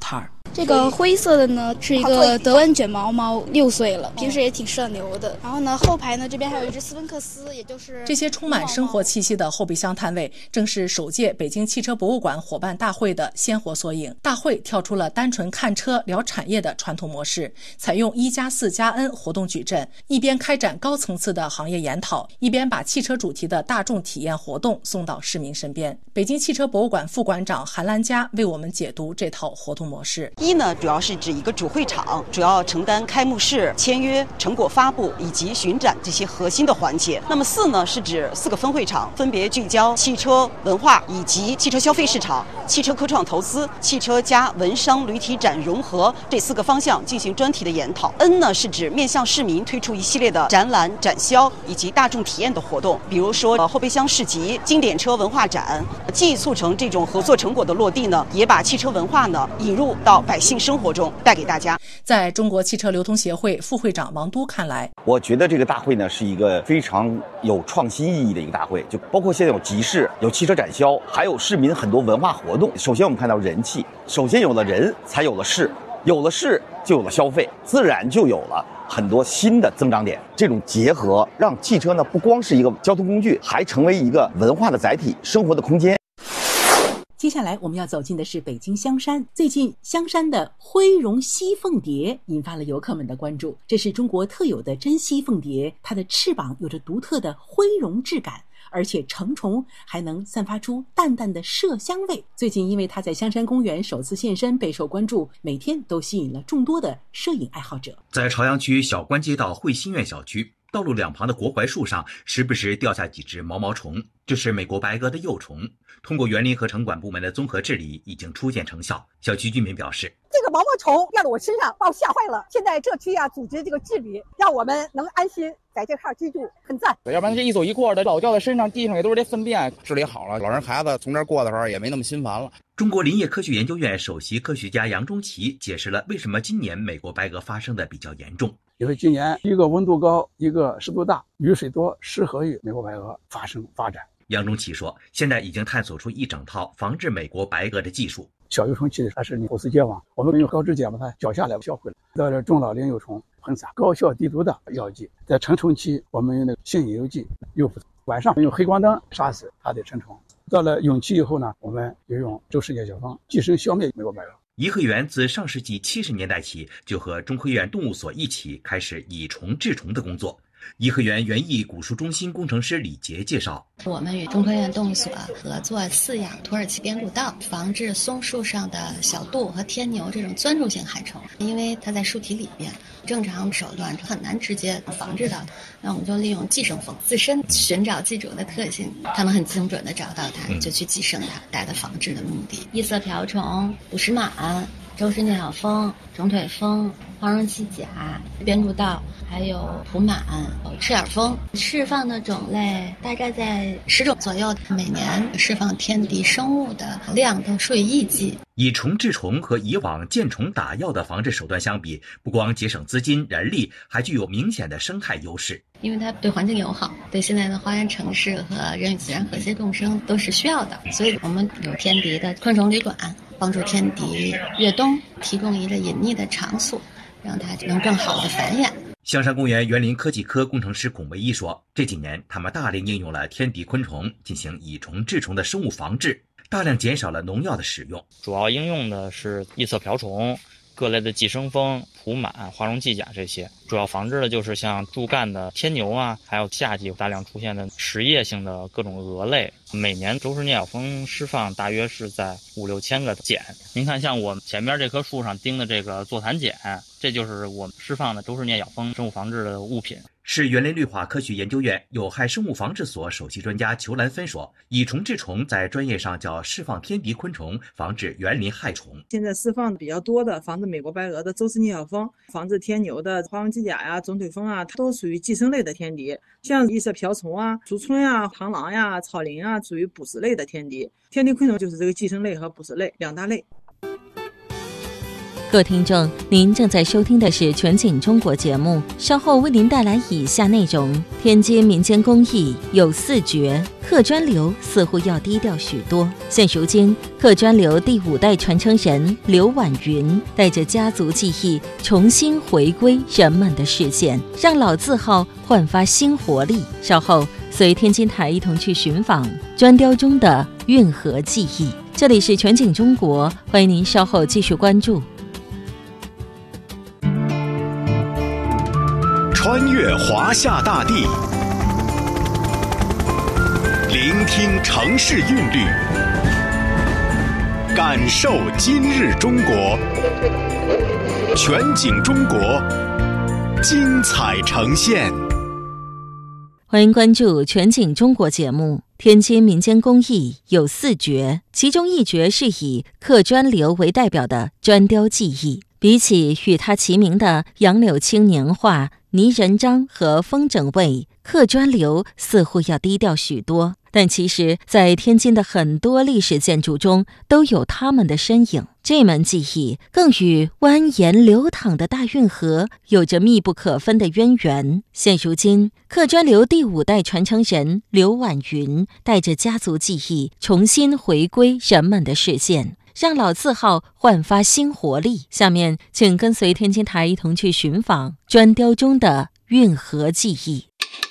孩。 这个灰色的呢是一个德文卷毛猫，6岁了，平时也挺社牛的。然后呢，后排呢这边还有一只斯芬克斯，也就是这些充满生活气息的后备箱摊位，正是首届北京汽车博物馆伙伴大会的鲜活缩影。大会跳出了单纯看车聊产业的传统模式，采用1+4+N 活动矩阵，一边开展高层次的行业研讨，一边把汽车主题的大众体验活动送到市民身边。北京汽车博物馆副馆长韩兰佳为我们解读这套活动模式。 一呢，主要是指一个主会场，主要承担开幕式、签约、成果发布以及巡展这些核心的环节。那么4呢，是指4个分会场，分别聚焦汽车文化以及汽车消费市场、汽车科创投资、汽车加文商旅体展融合这4个方向进行专题的研讨。N 呢，是指面向市民推出一系列的展览、展销以及大众体验的活动，比如说后备箱市集、经典车文化展。既促成这种合作成果的落地呢，也把汽车文化呢引入到百姓生活中，带给大家。 在中国汽车流通协会副会长王都看来， 我觉得这个大会呢是一个非常有创新意义的一个大会，就包括现在有集市、有汽车展销，还有市民很多文化活动。首先我们看到人气，首先有了人，才有了事，有了事就有了消费，自然就有了很多新的增长点。这种结合让汽车呢不光是一个交通工具，还成为一个文化的载体、生活的空间。 接下来我们要走进的是北京香山。最近香山的灰绒西凤蝶引发了游客们的关注。这是中国特有的真西凤蝶，它的翅膀有着独特的灰绒质感，而且成虫还能散发出淡淡的麝香味。最近因为它在香山公园首次现身备受关注，每天都吸引了众多的摄影爱好者。 在朝阳区小关街道汇心苑小区，道路两旁的国槐树上时不时掉下几只毛毛虫，这是美国白鹅的幼虫。通过园林和城管部门的综合治理，已经初见成效。小区居民表示， 这个毛毛虫掉到我身上，把我吓坏了。现在这区组织这个治理，让我们能安心在这块居住，很赞。 要不然这一走一过的，老掉在身上，地上也都是这粪便。治理好了，老人孩子从这儿过的时候也没那么心烦了。 中国林业科学研究院首席科学家杨中奇解释了为什么今年美国白鹅发生的比较严重。 因为今年一个温度高，一个湿度大，雨水多，适合于美国白鹅发展。 杨中奇说，现在已经探索出一整套防治美国白鹅的技术。 小幼虫期的它是口丝结网，我们用高脂碱把它绞下来销毁了。到了中老龄幼虫喷洒高效低毒的药剂。在成虫期，我们用那个性引诱剂诱捕，晚上用黑光灯杀死它的成虫。到了蛹期以后呢，我们就用周世界小方寄生消灭美国白鹅。 颐和园自上世纪70年代起，就和中科院动物所一起开始以虫治虫的工作。颐和园园艺古树中心工程师李杰介绍， 我们与中科院动物所合作饲养土耳其边谷道，防治松树上的小杜和天牛这种钻入性害虫，因为它在树体里边，正常手段很难直接防治到它。那我们就利用寄生蜂自身寻找寄主的特性，它能很精准地找到它，就去寄生它，达到防治的目的。异色瓢虫、捕食螨、周氏鸟蜂、肿腿蜂、黄绒栖甲、边谷道，还有蒲螨、赤眼蜂，释放的种类大概在10种左右，每年释放天敌生物的量都数以亿计。 以虫治虫和以往见虫打药的防治手段相比，不光节省资金人力，还具有明显的生态优势。 因为它对环境友好，对现在的花园城市和人与自然和谐共生都是需要的，所以我们有天敌的昆虫旅馆，帮助天敌越冬，提供一个隐匿的场所，让它能更好的繁衍。 香山公园园林科技科工程师龚维一说，这几年他们大量应用了天敌昆虫进行以虫治虫的生物防治，大量减少了农药的使用。 主要应用的是异色瓢虫、各类的寄生蜂、蒲螨、花绒寄甲这些，主要防治的就是像柱干的天牛啊，还有夏季大量出现的食叶性的各种蛾类。每年周氏颞角蜂释放大约是在5-6千个茧。您看，像我们前面这棵树上钉的这个座谈茧，这就是我们释放的周氏颞角蜂生物防治的物品。 市园林绿化科学研究院有害生物防治所首席专家裘兰芬说，以虫治虫在专业上叫释放天敌昆虫，防治园林害虫。 现在释放比较多的防治美国白鹅的周氏颞角蜂，防治天牛的花绒机甲呀、肿腿蜂啊，它都属于寄生类的天敌。像异色瓢虫啊、竹荪啊、螳螂呀、草蛉啊，属于捕食类的天敌。天敌昆虫就是这个寄生类和捕食类两大类。 各位听众，您正在收听的是全景中国节目，稍后为您带来以下内容：天津民间工艺有4绝，刻砖流似乎要低调许多。现如今，刻砖流第5代传承人刘婉云带着家族技艺重新回归人们的视线，让老字号焕发新活力。稍后随天津台一同去寻访砖雕中的运河技艺。这里是全景中国，欢迎您稍后继续关注。 穿越华夏大地，聆听城市韵律，感受今日中国。全景中国，精彩呈现。 欢迎关注全景中国节目。天津民间工艺有4绝，其中1绝是以刻砖流为代表的砖雕技艺。比起与它齐名的杨柳青年画、泥人章和风筝位，刻砖流似乎要低调许多，但其实在天津的很多历史建筑中都有他们的身影。这门技艺更与蜿蜒流淌的大运河有着密不可分的渊源。现如今，刻砖流第5代传承人刘婉云带着家族技艺重新回归人们的视线，让老字号焕发新活力。下面请跟随天津台一同去寻访砖雕中的运河技艺。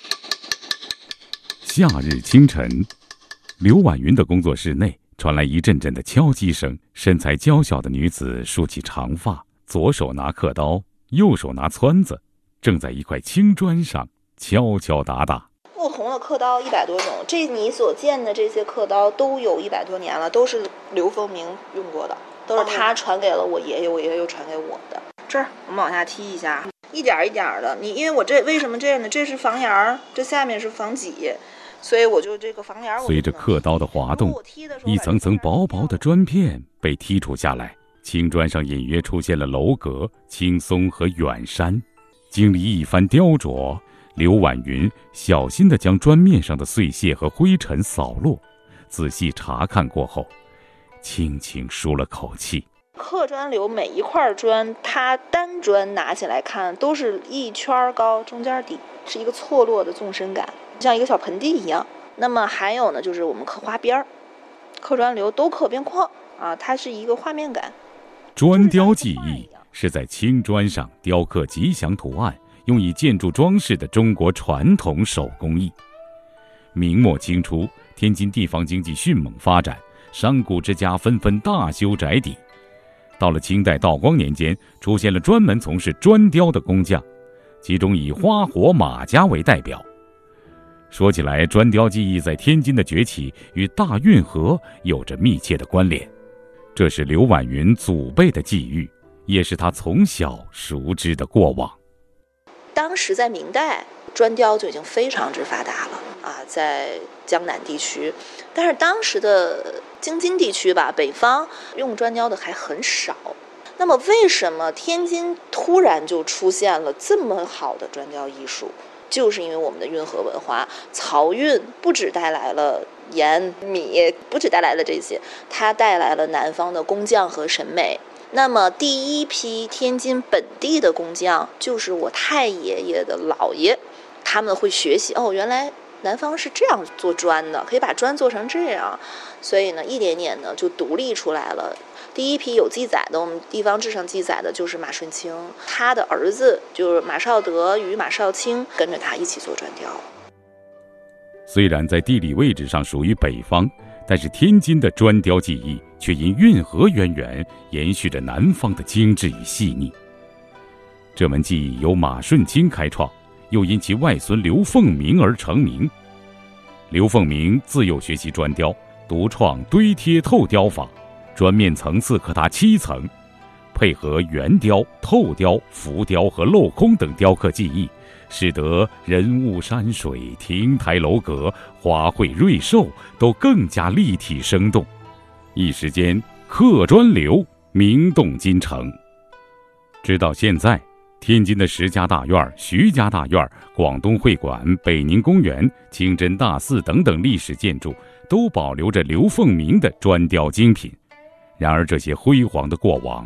夏日清晨，刘婉云的工作室内传来一阵阵的敲击声，身材娇小的女子梳起长发，左手拿刻刀，右手拿撺子，正在一块青砖上敲敲打打。 不同的刻刀100多种，这你所见的这些刻刀都有100多年了，都是刘凤鸣用过的，都是他传给了我爷爷，我爷爷又传给我的。这儿我们往下踢一下，一点一点的。因为我这为什么这样呢？这是房檐，这下面是房脊，所以我就这个房檐。 随着刻刀的滑动，一层层薄薄的砖片被剔除下来，青砖上隐约出现了楼阁、青松和远山。经历一番雕琢，刘婉云小心地将砖面上的碎屑和灰尘扫落，仔细查看过后，轻轻舒了口气。 刻砖流每一块砖，它单砖拿起来看都是1圈高，中间底是一个错落的纵深感，像一个小盆地一样。那么还有呢，就是我们刻花边，刻砖流都刻边框啊，它是一个画面感。 砖雕技艺是在青砖上雕刻吉祥图案，用以建筑装饰的中国传统手工艺。明末清初，天津地方经济迅猛发展，商贾之家纷纷大修宅邸。到了清代道光年间，出现了专门从事砖雕的工匠，其中以花活马家为代表。说起来，砖雕技艺在天津的崛起与大运河有着密切的关联，这是刘婉云祖辈的际遇，也是他从小熟知的过往。 当时在明代，砖雕就已经非常之发达了啊，在江南地区，但是当时的京津地区吧，北方用砖雕的还很少。那么为什么天津突然就出现了这么好的砖雕艺术？就是因为我们的运河文化，漕运不只带来了盐米，不只带来了这些，它带来了南方的工匠和审美。那么第一批天津本地的工匠就是我太爷爷的姥爷，他们会学习原来南方是这样做砖的，可以把砖做成这样，所以呢一点点的就独立出来了。第一批有记载的，我们地方志上记载的就是马顺清，他的儿子就是马绍德与马绍清跟着他一起做砖雕。 虽然在地理位置上属于北方，但是天津的砖雕技艺却因运河渊源延续着南方的精致与细腻。这门技艺由马顺清开创，又因其外孙刘凤鸣而成名。刘凤鸣自幼学习砖雕，独创堆贴透雕法，砖面层次可达7层，配合圆雕、透雕、浮雕和镂空等雕刻技艺，使得人物山水、亭台楼阁、花卉瑞兽都更加立体生动。一时间，刻砖流名动京城。直到现在，天津的石家大院、徐家大院、广东会馆、北宁公园、清真大寺等等历史建筑都保留着刘凤鸣的砖雕精品。然而这些辉煌的过往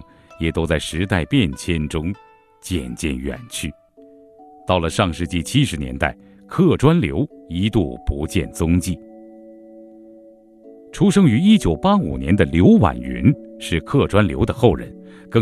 也都在时代变迁中渐渐远去。到了上世纪70年代，刻砖流一度不见踪迹。出生于1985年的刘婉云是刻砖流的后人，更